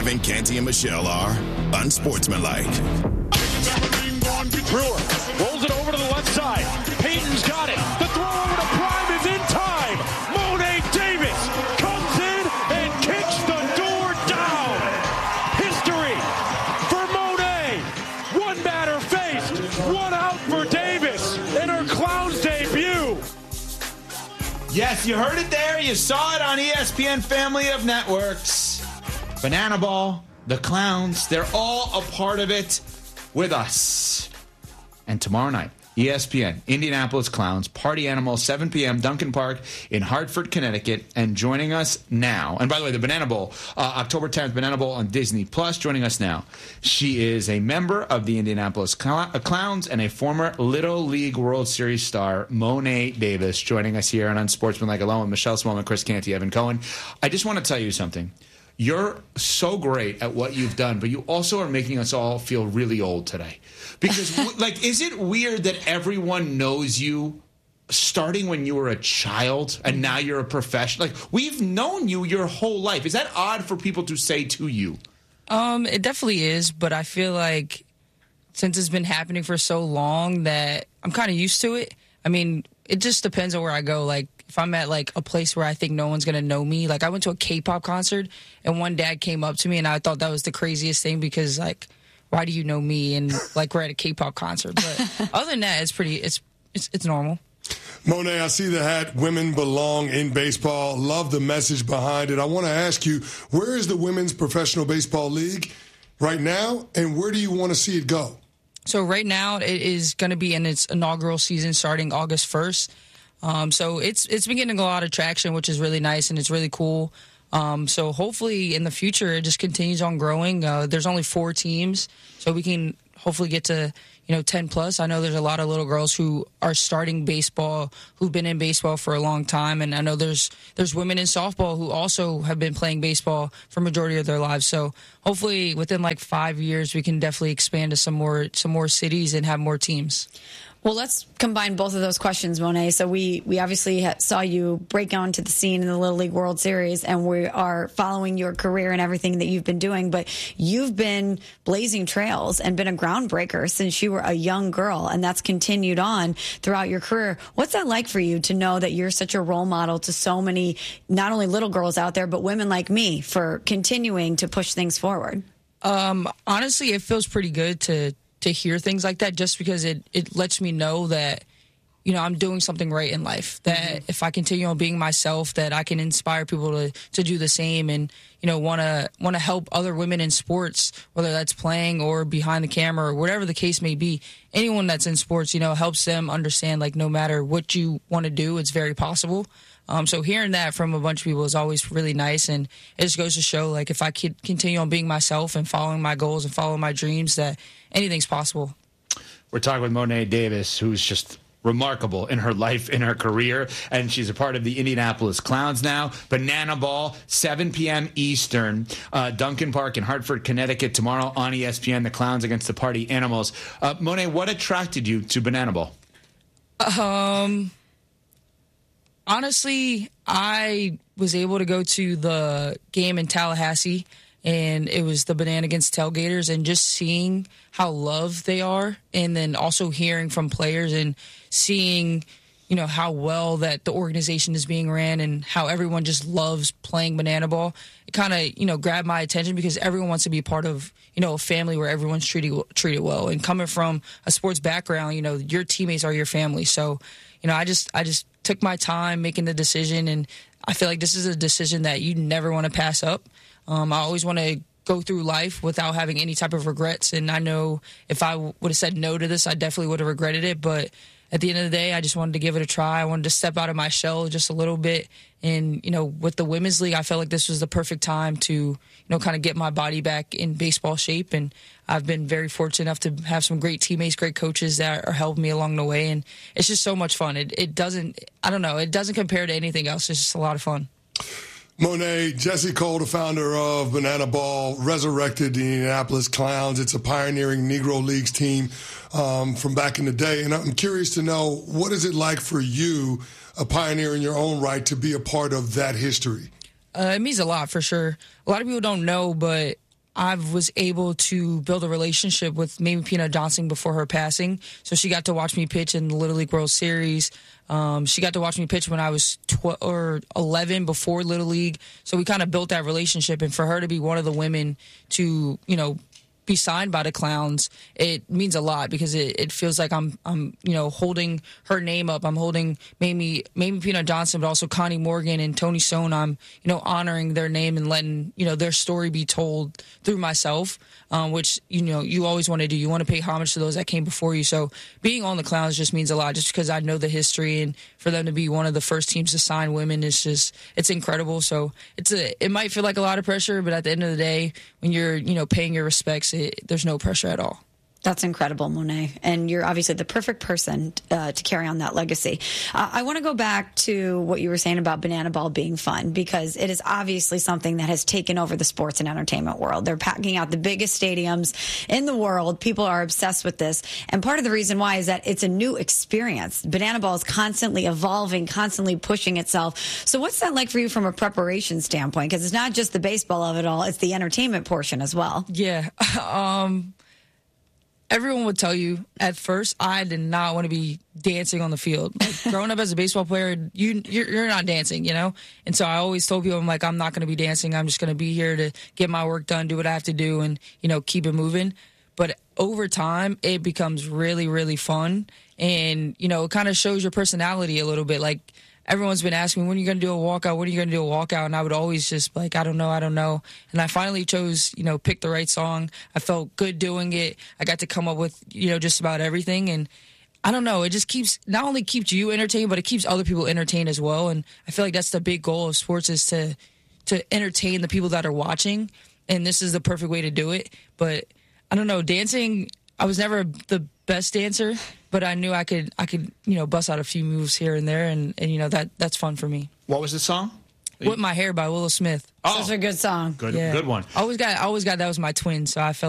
think Canty and Michelle are unsportsmanlike. Brewer rolls it over to the left side. Peyton's got it. The throw over to Prime is in time. Monet Davis comes in and kicks the door down. History for Monet. One batter faced, one out for Davis in her Clowns debut. Yes, you heard it there. You saw it on ESPN Family of Networks. Banana Ball, the Clowns, they're all a part of it with us. And tomorrow night, ESPN, Indianapolis Clowns, Party Animal, 7 p.m., Duncan Park in Hartford, Connecticut. And joining us now, and by the way, the Banana Bowl, October 10th, Banana Bowl on Disney Plus, joining us now. She is a member of the Indianapolis Clowns and a former Little League World Series star, Monet Davis, joining us here on Unsportsmanlike, along with Michelle Smallman, Chris Canty, Evan Cohen. I just want to tell you something. You're so great at what you've done, but you also are making us all feel really old today. Because, like, is it weird that everyone knows you starting when you were a child and now you're a professional? Like, we've known you your whole life. Is that odd for people to say to you? It definitely is, but I feel like since it's been happening for so long that I'm kind of used to it. I mean, it just depends on where I go. Like, if I'm at, like, a place where I think no one's going to know me. Like, I went to a K-pop concert, and one dad came up to me, and I thought that was the craziest thing because, like, why do you know me? And, like, we're at a K-pop concert. But other than that, it's normal. Monet, I see the hat, Women Belong in Baseball. Love the message behind it. I want to ask you, where is the Women's Professional Baseball League right now, and where do you want to see it go? So right now it is going to be in its inaugural season starting August 1st. So it's been getting a lot of traction, which is really nice, and it's really cool. So hopefully in the future it just continues on growing. There's only 4 teams, so we can hopefully get to 10 plus. I know there's a lot of little girls who are starting baseball, who've been in baseball for a long time, and I know there's women in softball who also have been playing baseball for majority of their lives. So hopefully within like 5 years we can definitely expand to some more cities and have more teams. Well, let's combine both of those questions, Monet. So we obviously saw you break onto the scene in the Little League World Series, and we are following your career and everything that you've been doing. But you've been blazing trails and been a groundbreaker since you were a young girl, and that's continued on throughout your career. What's that like for you to know that you're such a role model to so many, not only little girls out there, but women like me for continuing to push things forward? Honestly, it feels pretty good to hear things like that, just because it lets me know that, I'm doing something right in life, that if I continue on being myself, that I can inspire people to do the same and, want to help other women in sports, whether that's playing or behind the camera or whatever the case may be. Anyone that's in sports, helps them understand, like, no matter what you want to do, it's very possible. So hearing that from a bunch of people is always really nice, and it just goes to show, like, if I could continue on being myself and following my goals and following my dreams, that anything's possible. We're talking with Monet Davis, who's just remarkable in her life, in her career, and she's a part of the Indianapolis Clowns now. Banana Ball, 7 p.m. Eastern, Duncan Park in Hartford, Connecticut, tomorrow on ESPN, the Clowns against the Party Animals. Monet, what attracted you to Banana Ball? Honestly, I was able to go to the game in Tallahassee, and it was the Banana against Tailgaters, and just seeing how loved they are, and then also hearing from players and seeing, how well that the organization is being ran and how everyone just loves playing Banana Ball. It kind of, grabbed my attention because everyone wants to be part of, a family where everyone's treated well. And coming from a sports background, your teammates are your family. So, I just took my time making the decision, and I feel like this is a decision that you never want to pass up. I always want to go through life without having any type of regrets, and I know if I would have said no to this, I definitely would have regretted it, but at the end of the day, I just wanted to give it a try. I wanted to step out of my shell just a little bit, and, with the Women's League, I felt like this was the perfect time to, kind of get my body back in baseball shape, and I've been very fortunate enough to have some great teammates, great coaches that are helping me along the way, and it's just so much fun. It doesn't compare to anything else. It's just a lot of fun. Monet, Jesse Cole, the founder of Banana Ball, resurrected the Indianapolis Clowns. It's a pioneering Negro Leagues team from back in the day. And I'm curious to know, what is it like for you, a pioneer in your own right, to be a part of that history? It means a lot, for sure. A lot of people don't know, but I was able to build a relationship with Mamie Peanut Johnson before her passing. So she got to watch me pitch in the Little League World Series. She got to watch me pitch when I was 11 before Little League. So we kind of built that relationship. And for her to be one of the women to, be signed by the Clowns, it means a lot because it feels like I'm holding her name up. I'm holding Mamie Peanut Johnson, but also Connie Morgan and Tony Sohn. I'm honoring their name and letting their story be told through myself, which you always want to do. You want to pay homage to those that came before you. So being on the Clowns just means a lot, just because I know the history, and for them to be one of the first teams to sign women it's incredible. So it might feel like a lot of pressure, but at the end of the day, when you're paying your respects, there's no pressure at all. That's incredible, Monet. And you're obviously the perfect person to carry on that legacy. I want to go back to what you were saying about Banana Ball being fun, because it is obviously something that has taken over the sports and entertainment world. They're packing out the biggest stadiums in the world. People are obsessed with this. And part of the reason why is that it's a new experience. Banana Ball is constantly evolving, constantly pushing itself. So what's that like for you from a preparation standpoint? Because it's not just the baseball of it all, it's the entertainment portion as well. Yeah. Everyone would tell you at first, I did not want to be dancing on the field. Like, growing up as a baseball player, you're not dancing, And so I always told people, I'm not going to be dancing. I'm just going to be here to get my work done, do what I have to do, and, keep it moving. But over time, it becomes really, really fun. And, it kind of shows your personality a little bit. Like, everyone's been asking me, when are you going to do a walkout? When are you going to do a walkout? And I would always just be like, I don't know. And I finally chose, pick the right song. I felt good doing it. I got to come up with, just about everything. And I don't know. It just not only keeps you entertained, but it keeps other people entertained as well. And I feel like that's the big goal of sports, is to entertain the people that are watching. And this is the perfect way to do it. But I don't know. Dancing, I was never the best dancer, but I knew I could bust out a few moves here and there, and that's fun for me. What was the song? Whip My Hair by Willow Smith. Such a good song. Good one. I always got that was my twin, so I felt